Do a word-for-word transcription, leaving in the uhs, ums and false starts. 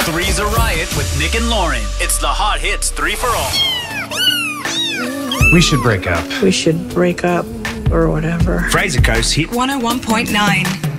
Three's a Riot with Nick and Lauren. It's the Hot Hits three for all. We should break up. We should break up or whatever. Fraser Coast hit one oh one point nine.